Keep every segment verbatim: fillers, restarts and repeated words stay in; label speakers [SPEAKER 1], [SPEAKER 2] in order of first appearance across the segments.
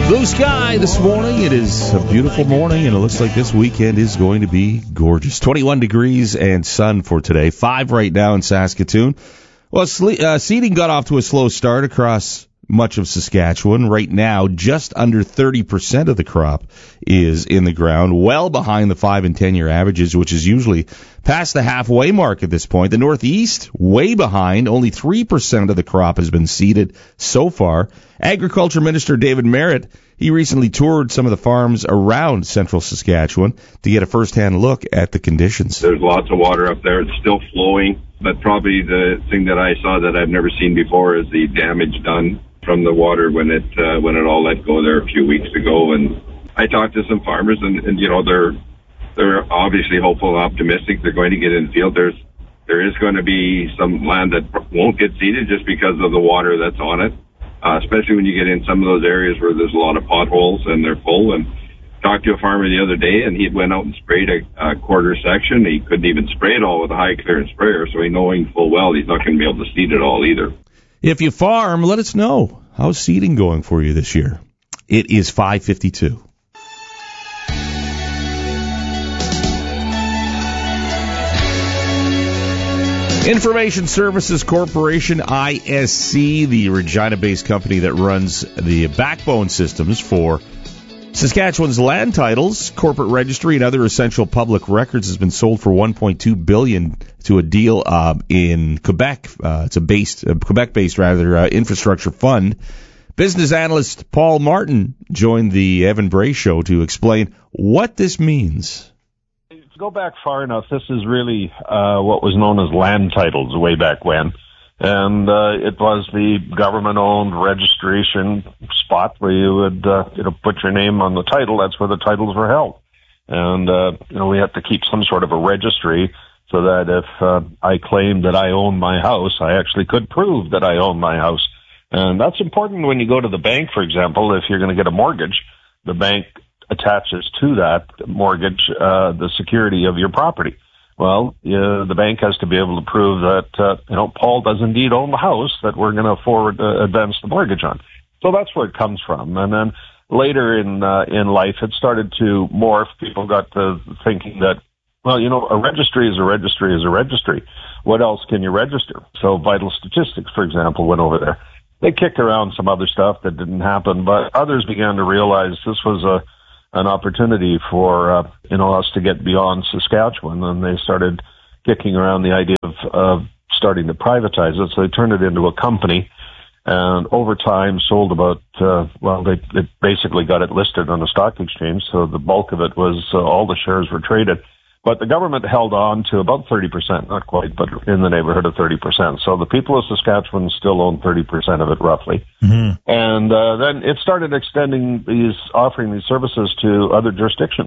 [SPEAKER 1] Blue sky this morning. It is a beautiful morning, and it looks like this weekend is going to be gorgeous. twenty-one degrees and sun for today. Five right now in Saskatoon. Well, uh, seeding got off to a slow start across much of Saskatchewan. Right now, just under thirty percent of the crop is in the ground, well behind the five and ten year averages, which is usually past the halfway mark at this point. The Northeast, way behind. Only three percent of the crop has been seeded so far. Agriculture Minister David Merritt, he recently toured some of the farms around central Saskatchewan to get a first-hand look at the conditions.
[SPEAKER 2] There's lots of water up there. It's still flowing, but probably the thing that I saw that I've never seen before is the damage done from the water when it uh, when it all let go there a few weeks ago. And I talked to some farmers, and, and you know they're they're obviously hopeful and optimistic. They're going to get in the field. There's there is going to be some land that won't get seeded just because of the water that's on it. Uh, especially when you get in some of those areas where there's a lot of potholes and they're full. And talked to a farmer the other day, and he went out and sprayed a, a quarter section. He couldn't even spray it all with a high clearance sprayer, so he knowing full well he's not going to be able to seed it all either.
[SPEAKER 1] If you farm, let us know. How's seeding going for you this year? It is five fifty-two. Information Services Corporation, I S C, the Regina-based company that runs the backbone systems for Saskatchewan's land titles, corporate registry, and other essential public records, has been sold for one point two billion dollars to a deal uh, in Quebec. Uh, it's a based, uh, Quebec-based rather uh, infrastructure fund. Business analyst Paul Martin joined the Evan Bray Show to explain what this means.
[SPEAKER 3] To go back far enough, this is really uh, what was known as land titles way back when. And uh, it was the government-owned registration spot where you would uh, you know, put your name on the title. That's where the titles were held. And uh, you know, we have to keep some sort of a registry so that if uh, I claimed that I owned my house, I actually could prove that I owned my house. And that's important when you go to the bank, for example. If you're going to get a mortgage, the bank attaches to that mortgage uh, the security of your property. Well, uh, the bank has to be able to prove that uh, you know Paul does indeed own the house that we're going to forward uh, advance the mortgage on. So that's where it comes from. And then later in uh, in life, it started to morph. People got to thinking that, well, you know, a registry is a registry is a registry. What else can you register? So Vital Statistics, for example, went over there. They kicked around some other stuff that didn't happen, but others began to realize this was a an opportunity for, uh, you know, us to get beyond Saskatchewan, and they started kicking around the idea of, of starting to privatize it. So they turned it into a company, and over time sold about, uh, well, they, they basically got it listed on the stock exchange, so the bulk of it was, uh, all the shares were traded. But the government held on to about thirty percent, not quite, but in the neighborhood of thirty percent. So the people of Saskatchewan still own thirty percent of it, roughly. Mm-hmm. And uh, then it started extending these, offering these services to other jurisdictions.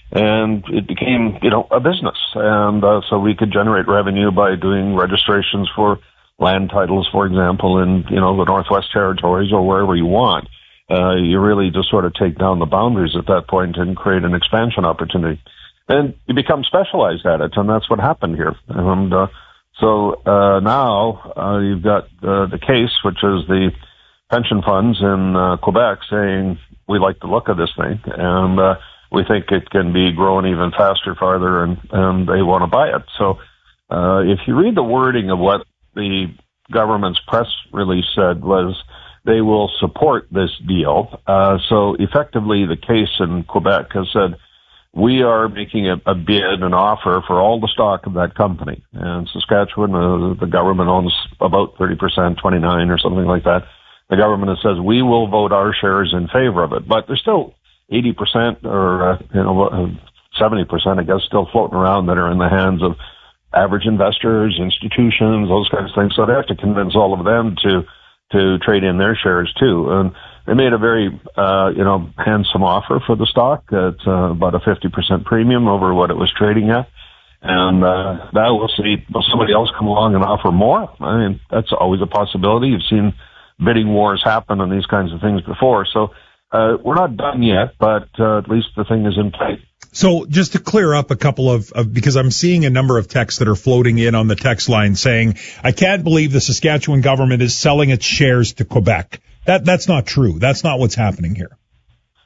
[SPEAKER 3] And it became, you know, a business. And uh, so we could generate revenue by doing registrations for land titles, for example, in, you know, the Northwest Territories or wherever you want. Uh, you really just sort of take down the boundaries at that point and create an expansion opportunity. And you become specialized at it, and that's what happened here. And uh, so uh, now uh, you've got uh, the case, which is the pension funds in uh, Quebec saying, we like the look of this thing, and uh, we think it can be growing even faster, farther, and, and they want to buy it. So uh, if you read the wording of what the government's press release said was they will support this deal. Uh, so effectively the case in Quebec has said, we are making a, a bid, an offer for all the stock of that company. And Saskatchewan, uh, the government owns about thirty percent, twenty-nine or something like that. The government says we will vote our shares in favor of it. But there's still eighty percent or, uh, you know, seventy percent, I guess, still floating around that are in the hands of average investors, institutions, those kinds of things. So they have to convince all of them to, to trade in their shares too. And they made a very, uh, you know, handsome offer for the stock at uh, about a fifty percent premium over what it was trading at. And uh, now we'll see, will somebody else come along and offer more? I mean, that's always a possibility. You've seen bidding wars happen on these kinds of things before. So uh, we're not done yet, but uh, at least the thing is in play.
[SPEAKER 4] So just to clear up a couple of, of, because I'm seeing a number of texts that are floating in on the text line saying, I can't believe the Saskatchewan government is selling its shares to Quebec. That That's not true. That's not what's happening here.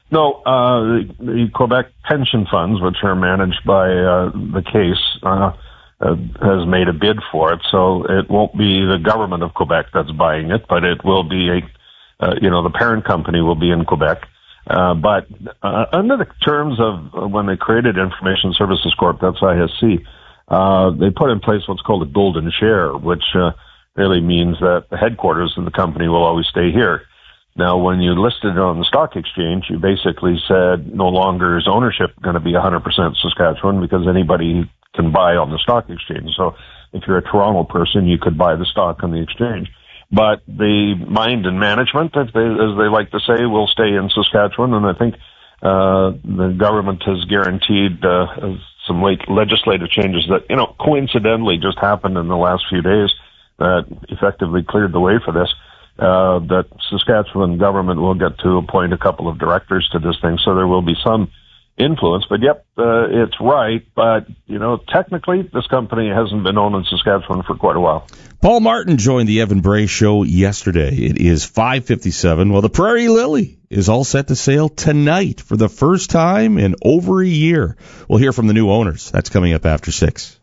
[SPEAKER 3] No, uh, the, the Quebec pension funds, which are managed by uh, the case, uh, uh, has made a bid for it. So it won't be the government of Quebec that's buying it, but it will be a, uh, you know, the parent company will be in Quebec. Uh, but uh, under the terms of uh, when they created Information Services Corp, that's I S C, uh, they put in place what's called a golden share, which uh, really means that the headquarters of the company will always stay here. Now, when you listed it on the stock exchange, you basically said no longer is ownership going to be one hundred percent Saskatchewan because anybody can buy on the stock exchange. So if you're a Toronto person, you could buy the stock on the exchange. But the mind and management, if they, as they like to say, will stay in Saskatchewan. And I think uh, the government has guaranteed uh, some late legislative changes that, you know, coincidentally just happened in the last few days that effectively cleared the way for this. Uh, that Saskatchewan government will get to appoint a couple of directors to this thing, so there will be some influence. But yep, uh, it's right. But, you know, technically, this company hasn't been owned in Saskatchewan for quite a while.
[SPEAKER 1] Paul Martin joined the Evan Bray Show yesterday. It is five fifty-seven. Well, the Prairie Lily is all set to sail tonight for the first time in over a year. We'll hear from the new owners. That's coming up after six.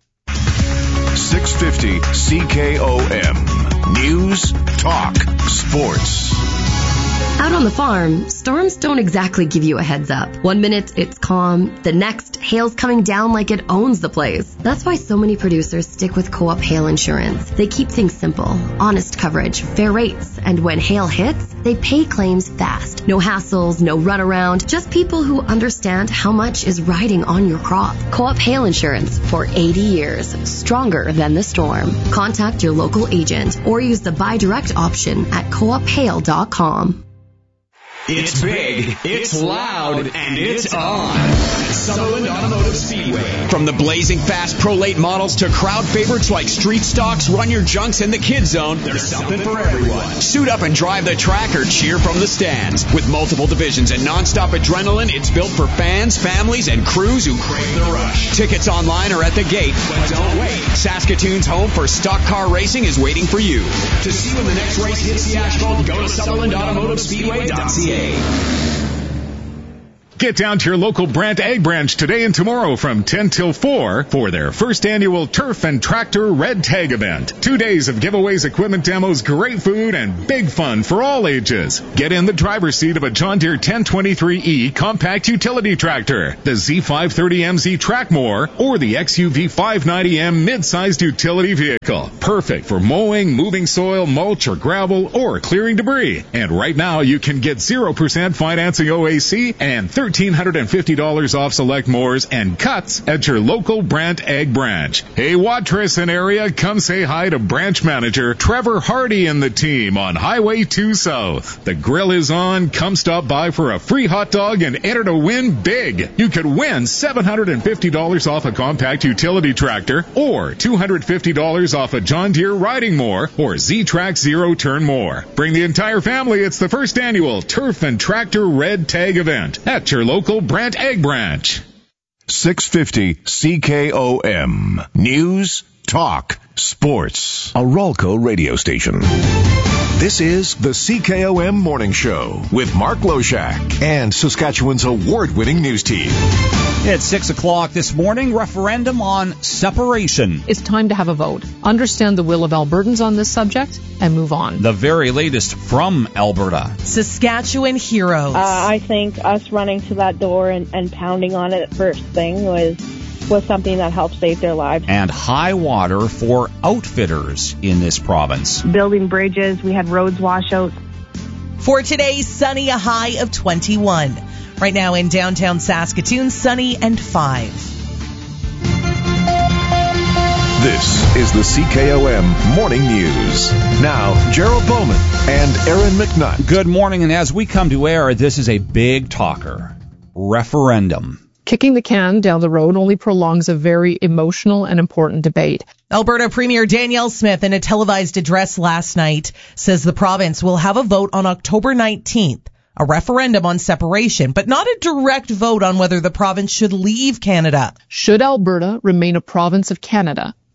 [SPEAKER 5] six fifty C K O M. News, talk, sports.
[SPEAKER 6] Out on the farm, storms don't exactly give you a heads up. One minute it's calm, the next hail's coming down like it owns the place. That's why so many producers stick with Co-op Hail Insurance. They keep things simple, honest coverage, fair rates, and when hail hits, they pay claims fast. No hassles, no runaround, just people who understand how much is riding on your crop. Co-op Hail Insurance for eighty years, stronger than the storm. Contact your local agent or use the buy direct option at co op hail dot com.
[SPEAKER 7] It's big, it's loud, and it's on. Sutherland Automotive Speedway. From the blazing fast Pro Late models to crowd favorites like Street Stocks, Run Your Junks, and the Kid Zone, there's something for everyone. Suit up and drive the track or cheer from the stands. With multiple divisions and nonstop adrenaline, it's built for fans, families, and crews who crave the rush. Tickets online or at the gate, but don't wait. Saskatoon's home for stock car racing is waiting for you. To see when the next race hits the asphalt, go to Sutherland Automotive Speedway dot C A.
[SPEAKER 8] Get down to your local Brandt Ag Branch today and tomorrow from ten till four for their first annual Turf and Tractor Red Tag event. Two days of giveaways, equipment demos, great food, and big fun for all ages. Get in the driver's seat of a John Deere ten twenty-three E compact utility tractor, the Z five thirty M Z Trackmore, or the X U V five ninety M mid-sized utility vehicle. Perfect for mowing, moving soil, mulch, or gravel, or clearing debris. And right now, you can get zero percent financing O A C and one thousand three hundred fifty dollars off select mowers and cuts at your local Brandt Ag Branch. Hey, Watrous and area, come say hi to branch manager Trevor Hardy and the team on Highway two South. The grill is on. Come stop by for a free hot dog and enter to win big. You could win seven hundred fifty dollars off a compact utility tractor or two hundred fifty dollars off a John Deere riding mower or Z-Track zero-turn mower. Bring the entire family. It's the first annual Turf and Tractor Red Tag event at your local Brandt Ag Branch.
[SPEAKER 5] six fifty C K O M. News, talk, sports. A Ralco radio station. This is the C K O M Morning Show with Mark Loshak and Saskatchewan's award-winning news team.
[SPEAKER 9] It's six o'clock this morning. Referendum on separation.
[SPEAKER 10] It's time to have a vote. Understand the will of Albertans on this subject and move on.
[SPEAKER 9] The very latest from Alberta.
[SPEAKER 11] Saskatchewan heroes.
[SPEAKER 12] Uh, I think us running to that door and, and pounding on it at first thing was was something that helped save their lives.
[SPEAKER 9] And high water for outfitters in this province.
[SPEAKER 12] Building bridges, we had roads washouts.
[SPEAKER 11] For today, sunny, a high of twenty-one. Right now in downtown Saskatoon, sunny and five.
[SPEAKER 5] This is the C K O M Morning News. Now, Gerald Bowman and Aaron McNutt.
[SPEAKER 9] Good morning, and as we come to air, this is a big talker. Referendum.
[SPEAKER 10] Kicking the can down the road only prolongs a very emotional and important debate.
[SPEAKER 11] Alberta Premier Danielle Smith, in a televised address last night, says the province will have a vote on October nineteenth, a referendum on separation, but not a direct vote on whether the province should leave Canada.
[SPEAKER 10] Should Alberta remain a province of Canada,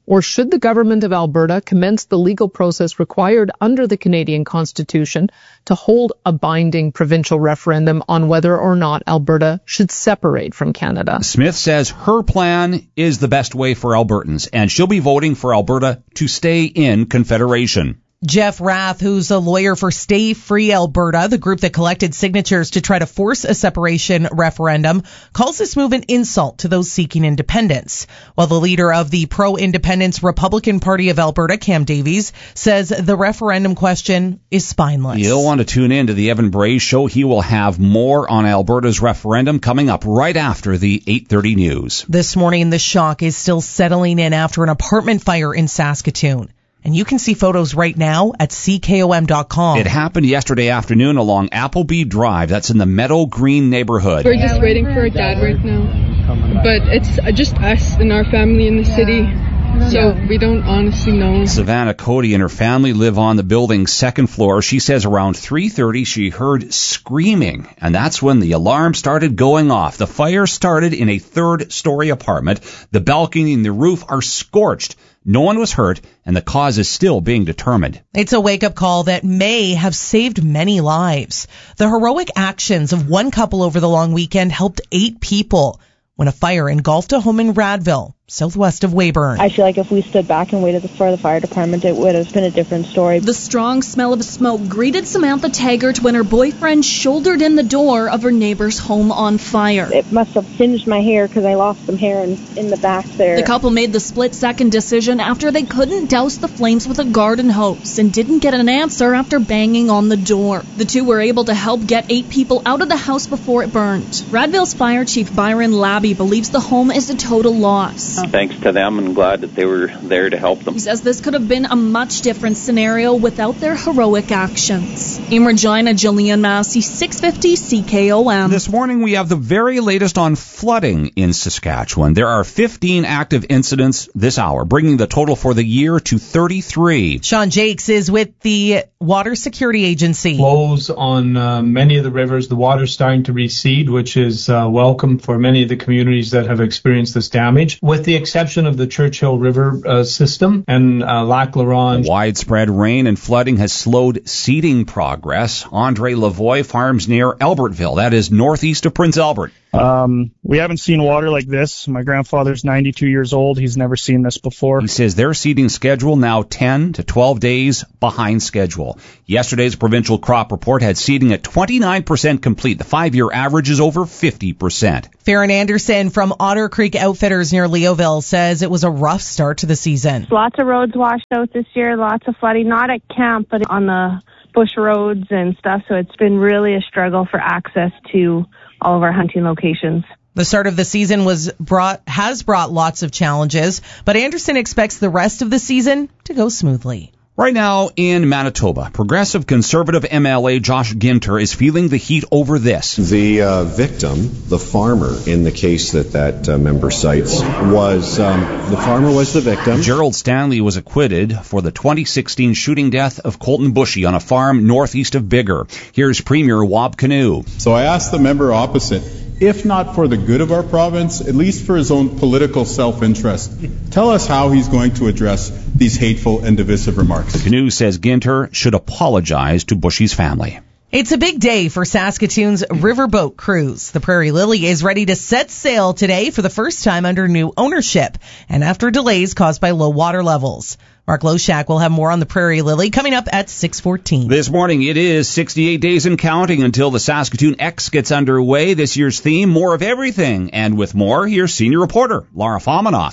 [SPEAKER 10] Or should the government of Alberta commence the legal process required under the Canadian Constitution to hold a binding provincial referendum on whether or not Alberta should separate from Canada?
[SPEAKER 9] Smith says her plan is the best way for Albertans, and she'll be voting for Alberta to stay in Confederation.
[SPEAKER 11] Jeff Rath, who's a lawyer for Stay Free Alberta, the group that collected signatures to try to force a separation referendum, calls this move an insult to those seeking independence. While the leader of the pro-independence Republican Party of Alberta, Cam Davies, says the referendum question is spineless.
[SPEAKER 9] You'll want to tune in to the Evan Bray Show. He will have more on Alberta's referendum coming up right after the eight thirty news.
[SPEAKER 11] This morning, the shock is still settling in after an apartment fire in Saskatoon. And you can see photos right now at C K O M dot com.
[SPEAKER 9] It happened yesterday afternoon along Appleby Drive. That's in the Meadow Green neighborhood.
[SPEAKER 13] We're just waiting for our dad right now. But it's just us and our family in the city. So we don't honestly know.
[SPEAKER 9] Savannah Cody and her family live on the building's second floor. She says around three thirty she heard screaming, and that's when the alarm started going off. The fire started in a third-story apartment. The balcony and the roof are scorched. No one was hurt, and the cause is still being determined.
[SPEAKER 11] It's a wake-up call that may have saved many lives. The heroic actions of one couple over the long weekend helped eight people when a fire engulfed a home in Radville, southwest of Weyburn.
[SPEAKER 12] I feel like if we stood back and waited for the fire department, it would have been a different story.
[SPEAKER 14] The strong smell of smoke greeted Samantha Taggart when her boyfriend shouldered in the door of her neighbor's home on fire.
[SPEAKER 12] It must have singed my hair because I lost some hair in, in the back there.
[SPEAKER 14] The couple made the split-second decision after they couldn't douse the flames with a garden hose and didn't get an answer after banging on the door. The two were able to help get eight people out of the house before it burned. Radville's Fire Chief Byron Labby believes the home is a total loss.
[SPEAKER 15] Thanks to them, and glad that they were there to help them.
[SPEAKER 14] He says this could have been a much different scenario without their heroic actions. In Regina, Jillian Massey, six fifty C K O M.
[SPEAKER 9] This morning we have the very latest on flooding in Saskatchewan. There are fifteen active incidents this hour, bringing the total for the year to thirty-three.
[SPEAKER 11] Sean Jakes is with the Water Security Agency.
[SPEAKER 16] Flows on uh, many of the rivers. The water's starting to recede, which is uh, welcome for many of the communities that have experienced this damage, with the exception of the Churchill River uh, system and uh, Lac La Ronge.
[SPEAKER 9] Widespread rain and flooding has slowed seeding progress. Andre Lavoie farms near Albertville, that is northeast of Prince Albert.
[SPEAKER 17] Um, we haven't seen water like this. My grandfather's ninety-two years old. He's never seen this before.
[SPEAKER 9] He says their seeding schedule now ten to twelve days behind schedule. Yesterday's provincial crop report had seeding at twenty-nine percent complete. The five-year average is over fifty percent.
[SPEAKER 11] Farron Anderson from Otter Creek Outfitters near Leoville says it was a rough start to the season.
[SPEAKER 18] Lots of roads washed out this year, lots of flooding, not at camp, but on the bush roads and stuff. So it's been really a struggle for access to all of our hunting locations.
[SPEAKER 11] The start of the season was brought has brought lots of challenges, but Anderson expects the rest of the season to go smoothly.
[SPEAKER 9] Right now in Manitoba, Progressive Conservative M L A Josh Ginter is feeling the heat over this.
[SPEAKER 19] The uh, victim, the farmer in the case that that uh, member cites, was um, the farmer was the victim.
[SPEAKER 9] Gerald Stanley was acquitted for the twenty sixteen shooting death of Colton Bushy on a farm northeast of Biggar. Here's Premier Wab Kinew.
[SPEAKER 20] So I asked the member opposite, if not for the good of our province, at least for his own political self-interest, tell us how he's going to address these hateful and divisive remarks.
[SPEAKER 9] Kinew says Ginter should apologize to Bushy's family.
[SPEAKER 11] It's a big day for Saskatoon's riverboat cruise. The Prairie Lily is ready to set sail today for the first time under new ownership and after delays caused by low water levels. Mark Loshak will have more on the Prairie Lily coming up at six fourteen.
[SPEAKER 9] This morning it is sixty-eight days and counting until the Saskatoon X gets underway. This year's theme, more of everything. And with more, here's senior reporter Laura Fominoff.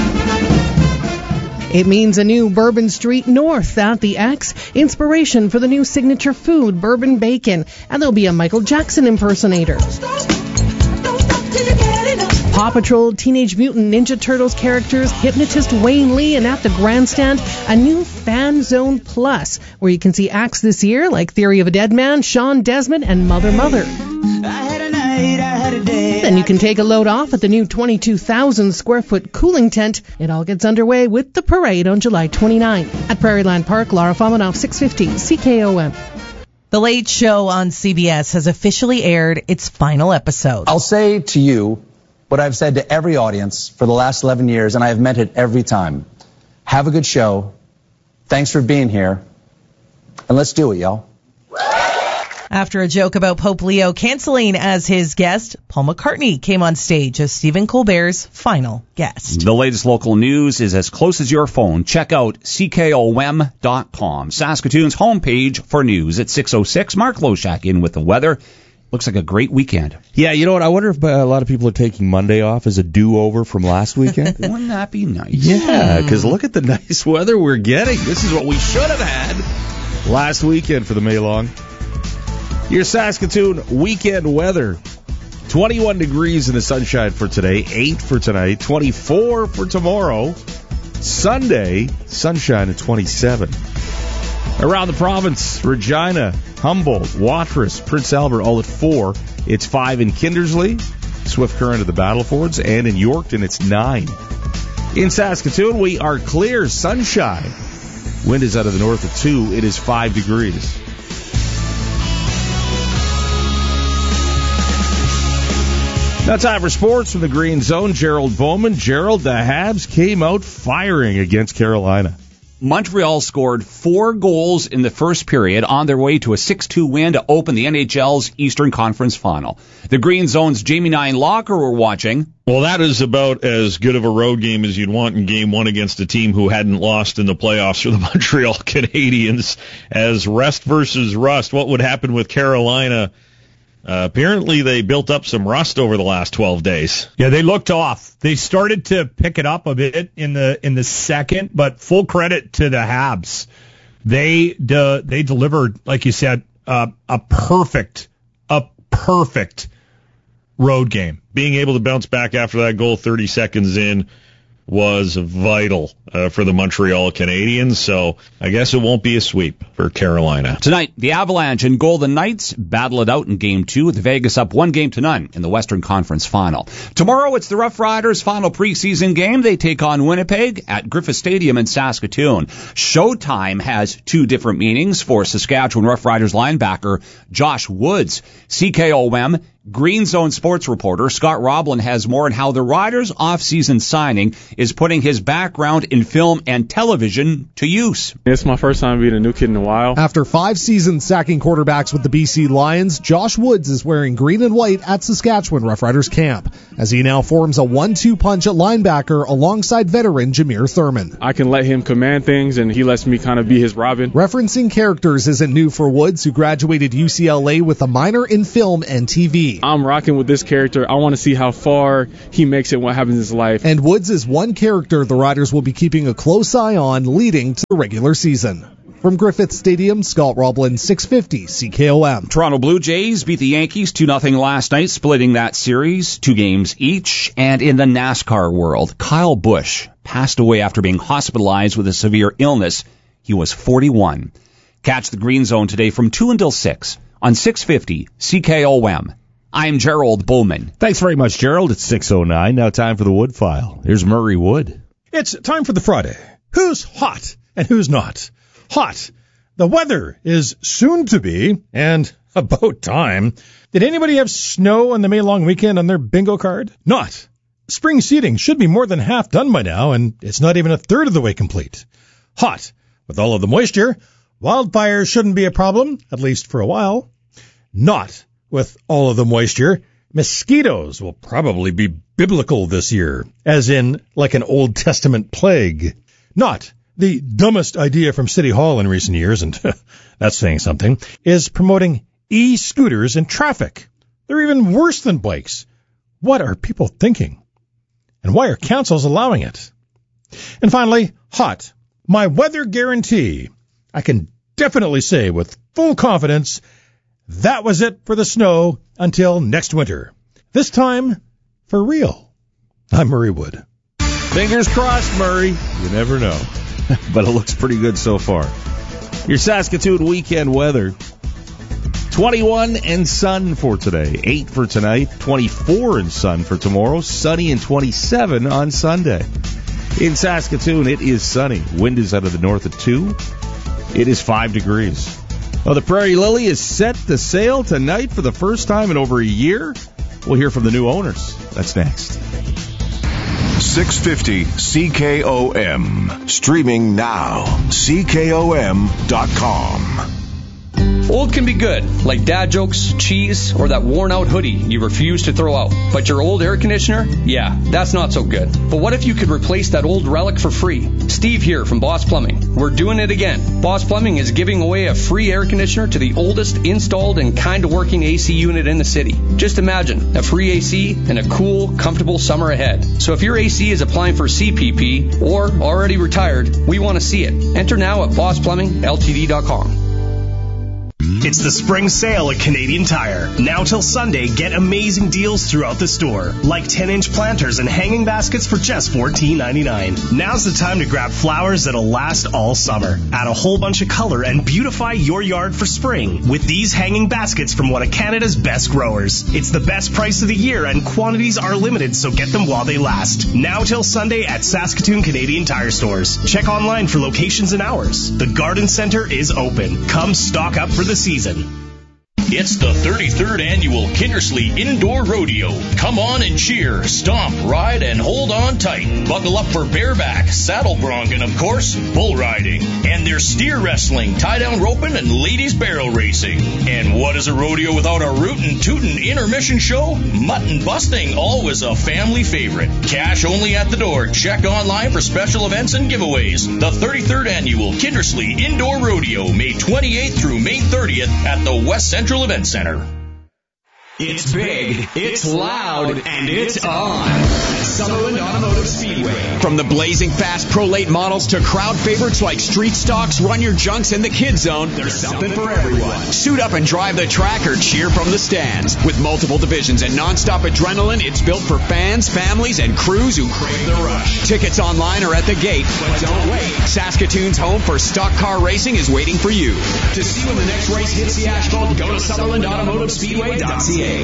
[SPEAKER 21] It means a new Bourbon Street North at the X, inspiration for the new signature food, bourbon bacon, and there'll be a Michael Jackson impersonator. Paw Patrol, Teenage Mutant Ninja Turtles characters, hypnotist Wayne Lee, and at the grandstand, a new Fan Zone Plus, where you can see acts this year like Theory of a Dead Man, Sean Desmond, and Mother Mother. Then you can take a load off at the new twenty-two thousand square foot cooling tent. It all gets underway with the parade on July twenty-ninth. At Prairieland Park, Laura Fominoff, six fifty C K O M.
[SPEAKER 11] The Late Show on C B S has officially aired its final episode.
[SPEAKER 22] I'll say to you what I've said to every audience for the last eleven years, and I have meant it every time.
[SPEAKER 2] Have a good show. Thanks for being here. And let's do it, y'all.
[SPEAKER 11] After a joke about Pope Leo canceling as his guest, Paul McCartney came on stage as Stephen Colbert's final guest.
[SPEAKER 9] The latest local news is as close as your phone. Check out C K O M dot com, Saskatoon's homepage for news at six oh six. Mark Loshak in with the weather. Looks like a great weekend.
[SPEAKER 1] Yeah, you know what? I wonder if uh, a lot of people are taking Monday off as a do-over from last weekend.
[SPEAKER 9] Wouldn't that be nice?
[SPEAKER 1] Yeah, because look at the nice weather we're getting. This is what we should have had last weekend for the Maylong. Your Saskatoon weekend weather. twenty-one degrees in the sunshine for today, eight for tonight, twenty-four for tomorrow. Sunday, sunshine at twenty-seven. Around the province, Regina, Humboldt, Watrous, Prince Albert, all at four. It's five in Kindersley, Swift Current at the Battlefords, and in Yorkton, it's nine. In Saskatoon, we are clear, sunshine. Wind is out of the north at two. It is five degrees. Now time for sports from the Green Zone. Gerald Bowman. Gerald, the Habs came out firing against Carolina.
[SPEAKER 9] Montreal scored four goals in the first period on their way to a six two win to open the N H L's Eastern Conference Final. The Green Zone's Jamie Nine Locker were watching.
[SPEAKER 22] Well, that is about as good of a road game as you'd want in game one against a team who hadn't lost in the playoffs for the Montreal Canadiens. As rest versus rust, what would happen with Carolina? Uh, apparently they built up some rust over the last twelve days.
[SPEAKER 4] Yeah, they looked off. They started to pick it up a bit in the in the second, but full credit to the Habs. They de, they delivered, like you said, uh, a perfect, a perfect
[SPEAKER 22] road game. Being able to bounce back after that goal thirty seconds in was vital uh, for the Montreal Canadiens, so I guess it won't be a sweep for Carolina.
[SPEAKER 9] Tonight, the Avalanche and Golden Knights battle it out in Game two, with Vegas up one game to none in the Western Conference Final. Tomorrow, it's the Rough Riders' final preseason game. They take on Winnipeg at Griffith Stadium in Saskatoon. Showtime has two different meanings for Saskatchewan Rough Riders linebacker Josh Woods. C K O M Green Zone sports reporter Scott Roblin has more on how the Riders' off-season signing is putting his background in film and television to use.
[SPEAKER 23] It's my first time being a new kid in a while.
[SPEAKER 24] After five seasons sacking quarterbacks with the B C Lions, Josh Woods is wearing green and white at Saskatchewan Rough Riders camp, as he now forms a one two punch at linebacker alongside veteran Jameer Thurman.
[SPEAKER 23] I can let him command things, and he lets me kind of be his Robin.
[SPEAKER 24] Referencing characters isn't new for Woods, who graduated U C L A with a minor in film and T V.
[SPEAKER 23] I'm rocking with this character. I want to see how far he makes it and what happens in his life.
[SPEAKER 24] And Woods is one character the Riders will be keeping a close eye on leading to the regular season. From Griffith Stadium, Scott Roblin, six fifty C K O M.
[SPEAKER 9] Toronto Blue Jays beat the Yankees two nothing last night, splitting that series, two games each. And in the NASCAR world, Kyle Busch passed away after being hospitalized with a severe illness. He was forty-one. Catch the Green Zone today from two until six on six fifty C K O M. I'm Gerald Bowman.
[SPEAKER 1] Thanks very much, Gerald. It's six oh nine. Now time for the Wood File. Here's Murray Wood.
[SPEAKER 4] It's time for the Friday. Who's hot and who's not? Hot. The weather is soon to be, and about time. Did anybody have snow on the May long weekend on their bingo card? Not. Spring seeding should be more than half done by now, and it's not even a third of the way complete. Hot. With all of the moisture, wildfires shouldn't be a problem, at least for a while. Not. With all of the moisture, mosquitoes will probably be biblical this year, as in like an Old Testament plague. Not. The dumbest idea from City Hall in recent years, and that's saying something, is promoting e-scooters in traffic. They're even worse than bikes. What are people thinking? And why are councils allowing it? And finally, hot. My weather guarantee. I can definitely say with full confidence, that was it for the snow until next winter. This time, for real. I'm Murray Wood.
[SPEAKER 1] Fingers crossed, Murray. You never know. But it looks pretty good so far. Your Saskatoon weekend weather. twenty-one and sun for today. eight for tonight. twenty-four and sun for tomorrow. Sunny and twenty-seven on Sunday. In Saskatoon, it is sunny. Wind is out of the north at two. It is five degrees. Well, the Prairie Lily is set to sail tonight for the first time in over a year. We'll hear from the new owners. That's next.
[SPEAKER 5] six fifty C K O M. Streaming now. C K O M dot com.
[SPEAKER 3] Old can be good, like dad jokes, cheese, or that worn-out hoodie you refuse to throw out. But your old air conditioner? Yeah, that's not so good. But what if you could replace that old relic for free? Steve here from Boss Plumbing. We're doing it again. Boss Plumbing is giving away a free air conditioner to the oldest installed and kind of working A C unit in the city. Just imagine, a free A C and a cool, comfortable summer ahead. So if your A C is applying for C P P or already retired, we want to see it. Enter now at boss plumbing l t d dot com.
[SPEAKER 6] It's the spring sale at Canadian Tire. Now till Sunday, get amazing deals throughout the store, like ten-inch planters and hanging baskets for just fourteen ninety-nine. Now's the time to grab flowers that'll last all summer. Add a whole bunch of color and beautify your yard for spring with these hanging baskets from one of Canada's best growers. It's the best price of the year and quantities are limited, so get them while they last. Now till Sunday at Saskatoon Canadian Tire stores. Check online for locations and hours. The Garden Center is open. Come stock up for the season.
[SPEAKER 7] It's the thirty-third Annual Kindersley Indoor Rodeo. Come on and cheer, stomp, ride, and hold on tight. Buckle up for bareback, saddle bronc, and of course, bull riding. And there's steer wrestling, tie-down roping, and ladies barrel racing. And what is a rodeo without a rootin' tootin' intermission show? Mutton busting, always a family favorite. Cash only at the door. Check online for special events and giveaways. The thirty-third Annual Kindersley Indoor Rodeo, May twenty-eighth through May thirtieth at the West Central Event Center.
[SPEAKER 8] It's big, it's loud, and it's on. Sutherland Automotive Speedway. From the blazing fast Pro Late models to crowd favorites like Street Stocks, Run Your Junks, and the Kid Zone, there's something for everyone. Suit up and drive the track or cheer from the stands. With multiple divisions and nonstop adrenaline, it's built for fans, families, and crews who crave the rush. Tickets online or at the gate, but don't wait. Saskatoon's home for stock car racing is waiting for you. To see when the next race hits the asphalt, go to Sutherland Automotive Speedway dot c a.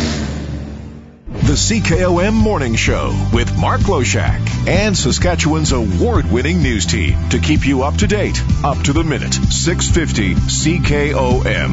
[SPEAKER 5] The C K O M Morning Show with Mark Loshak and Saskatchewan's award-winning news team to keep you up to date, up to the minute. six fifty C K O M.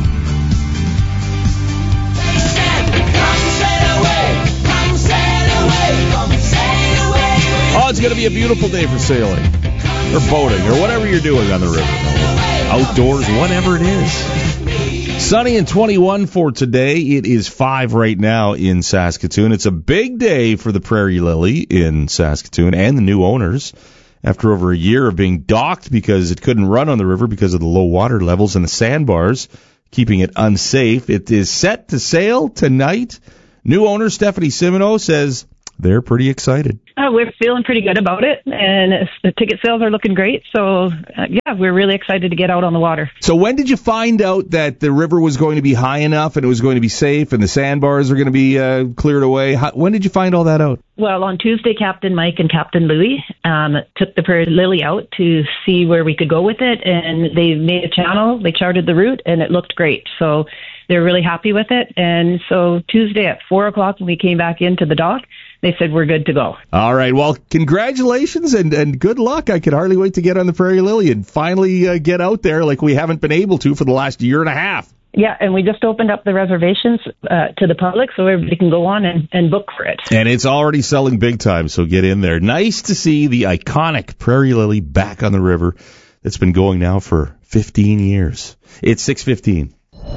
[SPEAKER 1] Oh, it's going to be a beautiful day for sailing or boating or whatever you're doing on the river. Outdoors, whatever it is. Sunny and twenty-one for today. It is five right now in Saskatoon. It's a big day for the Prairie Lily in Saskatoon and the new owners. After over a year of being docked because it couldn't run on the river because of the low water levels and the sandbars, keeping it unsafe, it is set to sail tonight. New owner Stephanie Simoneau says they're pretty excited.
[SPEAKER 25] Uh, we're feeling pretty good about it, and the ticket sales are looking great. So, uh, yeah, we're really excited to get out on the water.
[SPEAKER 1] So when did you find out that the river was going to be high enough and it was going to be safe and the sandbars are going to be uh, cleared away? How, when did you find all that out?
[SPEAKER 25] Well, on Tuesday, Captain Mike and Captain Louie um, took the Prairie Lily out to see where we could go with it, and they made a channel. They charted the route, and it looked great. So they're really happy with it. And so Tuesday at four o'clock when we came back into the dock, they said we're good to go.
[SPEAKER 1] All right. Well, congratulations and, and good luck. I can hardly wait to get on the Prairie Lily and finally uh, get out there like we haven't been able to for the last year and a half.
[SPEAKER 25] Yeah, and we just opened up the reservations uh, to the public so everybody can go on and, and book for it.
[SPEAKER 1] And it's already selling big time, so get in there. Nice to see the iconic Prairie Lily back on the river. It's been going now for fifteen years. It's six fifteen.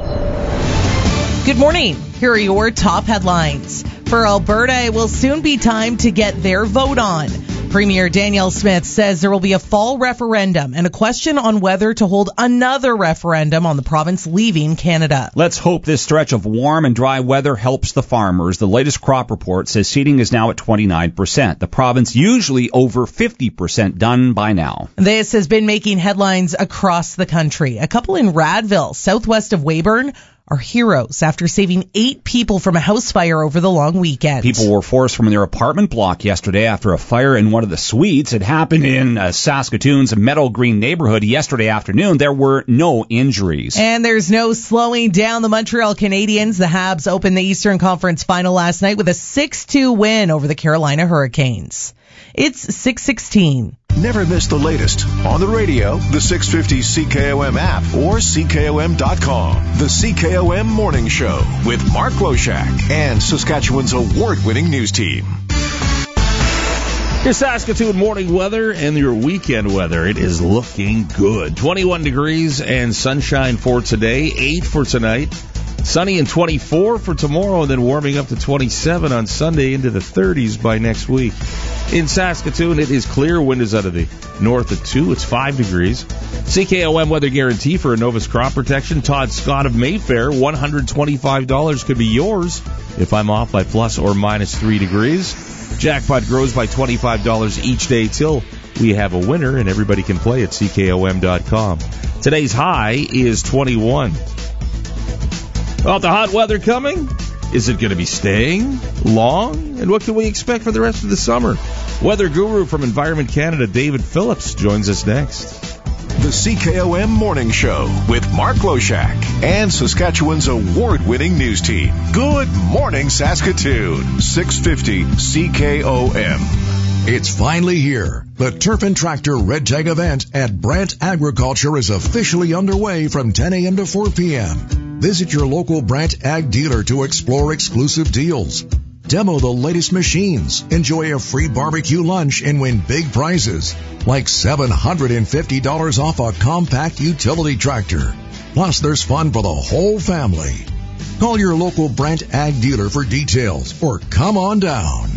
[SPEAKER 11] Good morning. Here are your top headlines. For Alberta, it will soon be time to get their vote on. Premier Danielle Smith says there will be a fall referendum and a question on whether to hold another referendum on the province leaving Canada.
[SPEAKER 9] Let's hope this stretch of warm and dry weather helps the farmers. The latest crop report says seeding is now at twenty-nine percent. The province usually over fifty percent done by now.
[SPEAKER 11] This has been making headlines across the country. A couple in Radville, southwest of Weyburn, are heroes after saving eight people from a house fire over the long weekend.
[SPEAKER 9] People were forced from their apartment block yesterday after a fire in one of the suites. It happened in uh, Saskatoon's Meadow Green neighborhood yesterday afternoon. There were no injuries.
[SPEAKER 11] And there's no slowing down the Montreal Canadiens. The Habs opened the Eastern Conference final last night with a six two win over the Carolina Hurricanes. It's six sixteen.
[SPEAKER 5] Never miss the latest on the radio, the six fifty C K O M app, or C K O M dot com. The C K O M Morning Show with Mark Loshak and Saskatchewan's award-winning news team.
[SPEAKER 1] Your Saskatoon morning weather and your weekend weather. It is looking good. twenty-one degrees and sunshine for today, eight for tonight. Sunny and twenty-four for tomorrow, and then warming up to twenty-seven on Sunday into the thirties by next week. In Saskatoon, it is clear. Wind is out of the north at two. It's five degrees. C K O M weather guarantee for Novus Crop Protection. Todd Scott of Mayfair, one hundred twenty-five dollars could be yours if I'm off by plus or minus three degrees. Jackpot grows by twenty-five dollars each day till we have a winner, and everybody can play at C K O M dot com. Today's high is twenty-one. Well, the hot weather coming. Is it going to be staying long? And what can we expect for the rest of the summer? Weather guru from Environment Canada, David Phillips, joins us next.
[SPEAKER 5] The C K O M Morning Show with Mark Loshak and Saskatchewan's award-winning news team. Good morning, Saskatoon. six fifty C K O M.
[SPEAKER 10] It's finally here. The Turf and Tractor Red Tag event at Brant Agriculture is officially underway from ten a.m. to four p.m. Visit your local Brant Ag dealer to explore exclusive deals. Demo the latest machines, enjoy a free barbecue lunch, and win big prizes like seven hundred fifty dollars off a compact utility tractor. Plus, there's fun for the whole family. Call your local Brant Ag dealer for details or come on down.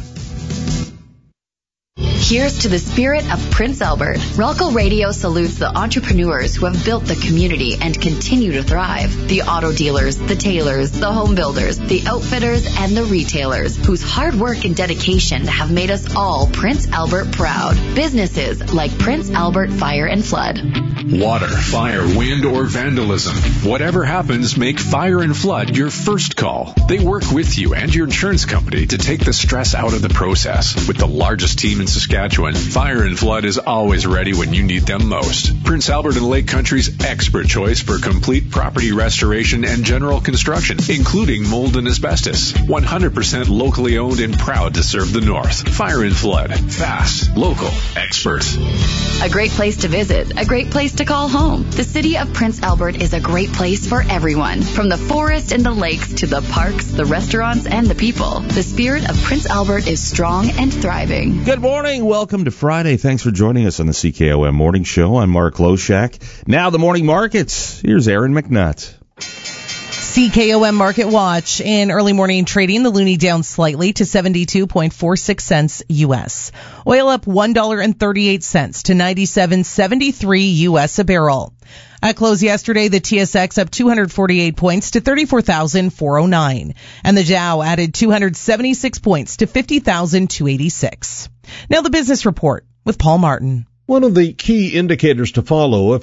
[SPEAKER 12] Here's to the spirit of Prince Albert. Relco Radio salutes the entrepreneurs who have built the community and continue to thrive. The auto dealers, the tailors, the home builders, the outfitters, and the retailers whose hard work and dedication have made us all Prince Albert proud. Businesses like Prince Albert Fire and Flood.
[SPEAKER 13] Water, fire, wind, or vandalism. Whatever happens, make Fire and Flood your first call. They work with you and your insurance company to take the stress out of the process. With the largest team in Saskatchewan, Fire and Flood is always ready when you need them most. Prince Albert and Lake Country's expert choice for complete property restoration and general construction, including mold and asbestos. one hundred percent locally owned and proud to serve the North. Fire and Flood. Fast, local, expert.
[SPEAKER 12] A great place to visit, a great place to call home. The city of Prince Albert is a great place for everyone. From the forest and the lakes to the parks, the restaurants, and the people. The spirit of Prince Albert is strong and thriving.
[SPEAKER 1] Good morning. Welcome to Friday. Thanks for joining us on the C K O M Morning Show. I'm Mark Loshak. Now the morning markets. Here's Aaron McNutt.
[SPEAKER 11] C K O M Market Watch. In early morning trading, the loonie down slightly to seventy-two point four six cents U S. Oil up one dollar and thirty-eight cents to ninety-seven seventy-three U S a barrel. At close yesterday, the T S X up two hundred forty-eight points to thirty-four thousand four hundred nine. And the Dow added two hundred seventy-six points to fifty thousand two hundred eighty-six. Now the business report with Paul Martin.
[SPEAKER 14] One of the key indicators to follow if